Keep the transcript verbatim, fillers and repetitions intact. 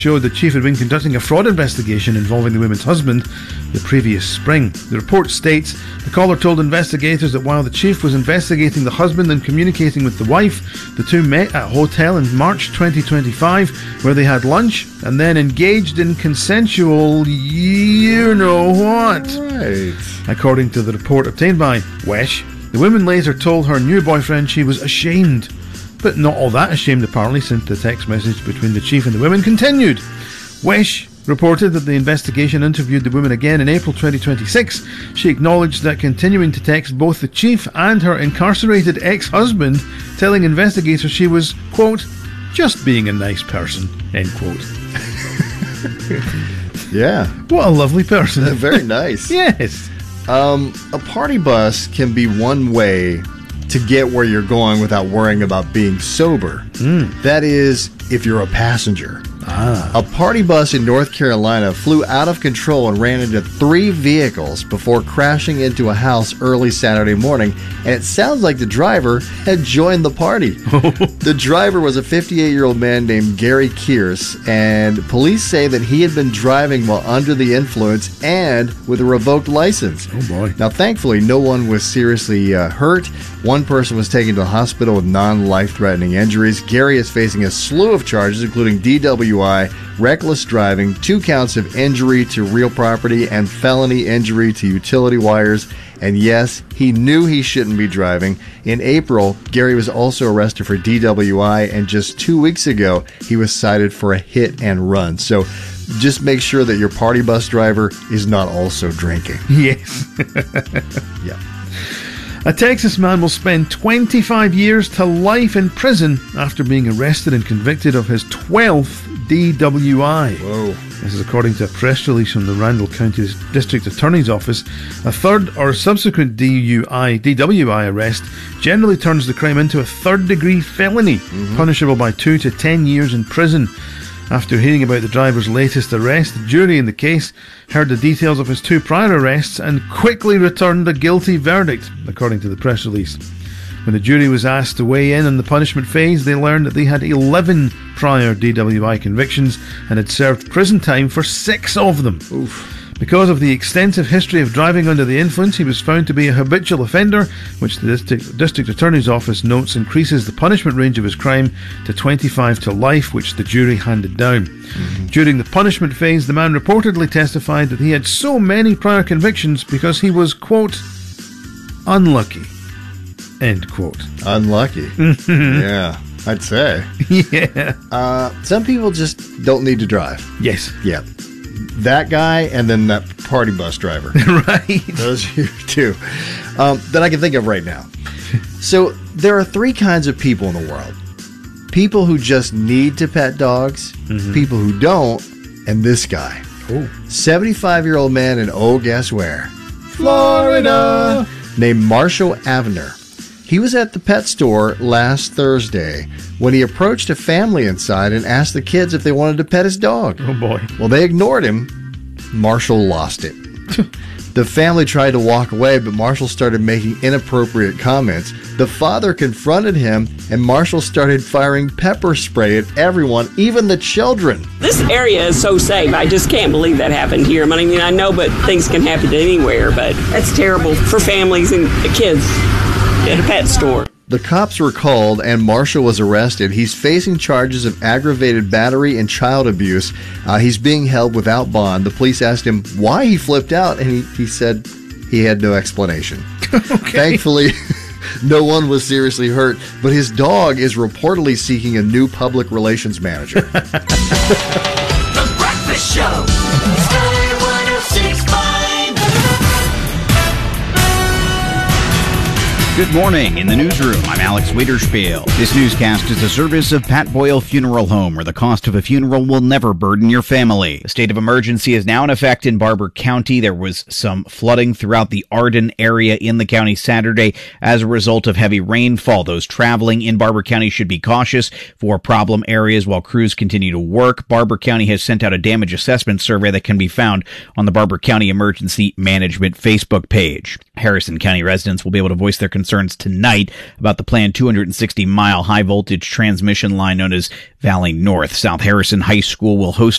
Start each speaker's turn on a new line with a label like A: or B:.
A: showed the chief had been conducting a fraud investigation involving the woman's husband the previous spring. The report states the caller told investigators that while the chief was investigating the husband and communicating with the wife, the two met at a hotel in March twenty twenty-five where they had lunch and then engaged in consensual you know what.
B: Right.
A: According to the report obtained by Wesh, the woman later told her new boyfriend she was ashamed. But not all that ashamed apparently, since the text message between the chief and the woman continued. Wesh reported that the investigation interviewed the woman again in April twenty twenty-six. She acknowledged that continuing to text both the chief and her incarcerated ex-husband, telling investigators she was, quote, just being a nice person, end quote.
B: Yeah.
A: What a lovely person.
B: Very nice.
A: Yes.
B: Um, a party bus can be one way to get where you're going without worrying about being sober.
A: Mm.
B: That is, if you're a passenger.
A: Ah.
B: A party bus in North Carolina flew out of control and ran into three vehicles before crashing into a house early Saturday morning, and it sounds like the driver had joined the party. The driver was a fifty-eight-year-old man named Gary Kearse, and police say that he had been driving while under the influence and with a revoked license.
A: Oh boy.
B: Now, thankfully, no one was seriously uh, hurt. One person was taken to the hospital with non-life-threatening injuries. Gary is facing a slew of charges, including D W I, reckless driving, two counts of injury to real property, and felony injury to utility wires. And yes, he knew he shouldn't be driving. In April, Gary was also arrested for D W I, and just two weeks ago, he was cited for a hit and run. So just make sure that your party bus driver is not also drinking.
A: Yes.
B: Yeah.
A: A Texas man will spend twenty-five years to life in prison after being arrested and convicted of his twelfth D W I.
B: Whoa.
A: This is according to a press release from the Randall County District Attorney's Office. A third or subsequent D U I, D W I arrest generally turns the crime into a third-degree felony, mm-hmm. punishable by two to ten years in prison. After hearing about the driver's latest arrest, the jury in the case heard the details of his two prior arrests and quickly returned a guilty verdict, according to the press release. When the jury was asked to weigh in on the punishment phase, they learned that they had eleven prior D W I convictions and had served prison time for six of them.
B: Oof.
A: Because of the extensive history of driving under the influence, he was found to be a habitual offender, which the District, District Attorney's Office notes increases the punishment range of his crime to twenty-five to life, which the jury handed down. Mm-hmm. During the punishment phase, the man reportedly testified that he had so many prior convictions because he was, quote, unlucky, end quote.
B: Unlucky. Yeah, I'd say.
A: Yeah.
B: Uh, some people just don't need to drive.
A: Yes.
B: Yeah. That guy and then that party bus driver.
A: Right.
B: Those are two um, that I can think of right now. So there are three kinds of people in the world. People who just need to pet dogs, mm-hmm. people who don't, and this guy.
A: Oh.
B: seventy-five-year-old man in, oh, guess where? Florida. Named Marshall Avner. He was at the pet store last Thursday when he approached a family inside and asked the kids if they wanted to pet his dog.
A: Oh, boy.
B: Well, they ignored him. Marshall lost it. The family tried to walk away, but Marshall started making inappropriate comments. The father confronted him, and Marshall started firing pepper spray at everyone, even the children.
C: This area is so safe. I just can't believe that happened here. I mean, I know, but things can happen anywhere, but that's terrible for families and kids at a pet store.
B: The cops were called and Marshall was arrested. He's facing charges of aggravated battery and child abuse. Uh, he's being held without bond. The police asked him why he flipped out, and he, he said he had no explanation. Okay. Thankfully, no one was seriously hurt, but his dog is reportedly seeking a new public relations manager.
D: The Breakfast Show. Sky one oh six point five.
E: Good morning. In the newsroom, I'm Alex Wiederspiel. This newscast is a service of Pat Boyle Funeral Home, where the cost of a funeral will never burden your family. A state of emergency is now in effect in Barber County. There was some flooding throughout the Arden area in the county Saturday as a result of heavy rainfall. Those traveling in Barber County should be cautious for problem areas while crews continue to work. Barber County has sent out a damage assessment survey that can be found on the Barber County Emergency Management Facebook page. Harrison County residents will be able to voice their concerns tonight about the planned two hundred sixty mile high voltage transmission line known as Valley North. South Harrison High School will host